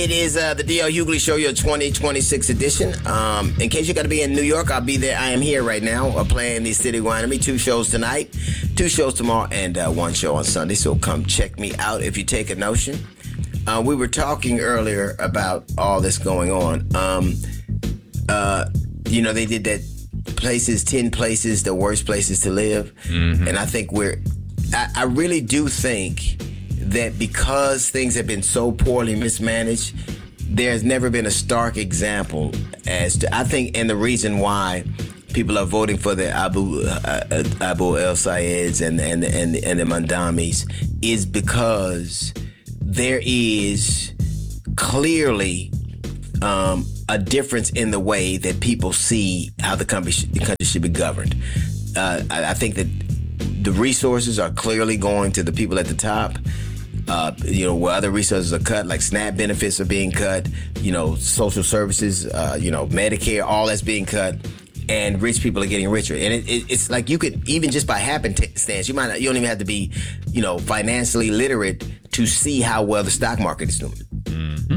It is the D.L. Hughley Show, your 2026 edition. In case you're going to be in New York, I'll be there. I am here right now playing the City Winery. 2 shows tonight, 2 shows tomorrow, and 1 show on Sunday. So come check me out if you take a notion. We were talking earlier about all this going on. They did that 10 places, the worst places to live. Mm-hmm. And I think I really do think that because things have been so poorly mismanaged, there's never been a stark example as to, I think, and the reason why people are voting for the Abu El Sayeds and the Mandamis is because there is clearly a difference in the way that people see how the country should be governed. I think that the resources are clearly going to the people at the top. Where other resources are cut, like SNAP benefits are being cut, social services, Medicare, all that's being cut, and rich people are getting richer. And it's like you could, even just by happenstance, you don't even have to be, financially literate to see how well the stock market is doing. Mm-hmm.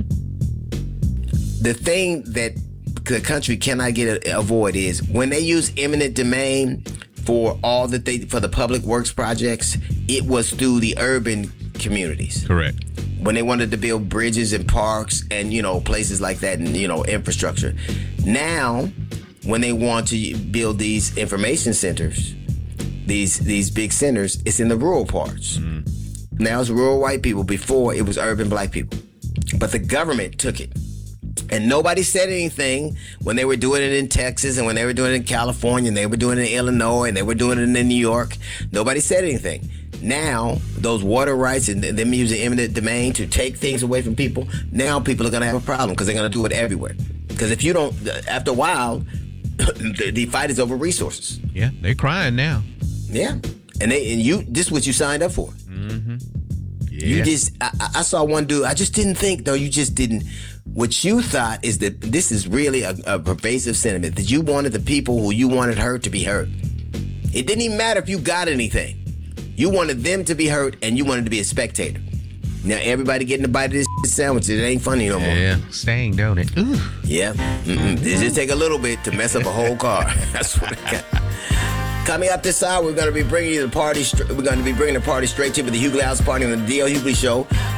The thing that the country cannot avoid is when they use eminent domain for all that for the public works projects, it was through the urban communities. Correct. When they wanted to build bridges and parks and, places like that and, infrastructure. Now, when they want to build these information centers, these big centers, it's in the rural parts. Mm. Now it's rural white people. Before, it was urban black people. But the government took it. And nobody said anything when they were doing it in Texas and when they were doing it in California and they were doing it in Illinois and they were doing it in New York. Nobody said anything. Now, those water rights and them using eminent domain to take things away from people, now people are going to have a problem because they're going to do it everywhere. Because if you don't, after a while, the fight is over resources. Yeah, they're crying now. Yeah. This is what you signed up for. Mm-hmm. Yeah. I saw one dude, I just didn't think, though, you just didn't. What you thought is that this is really a pervasive sentiment, that you wanted the people who you wanted hurt to be hurt. It didn't even matter if you got anything. You wanted them to be hurt, and you wanted to be a spectator. Now, everybody getting a bite of this sandwich. It ain't funny no more. Yeah, staying, don't it? Ooh. Yeah. It just take a little bit to mess up a whole car. That's what it got. Coming up this hour, we're going to be bringing the party straight to you with the Hughley House Party on the D.L. Hughley Show.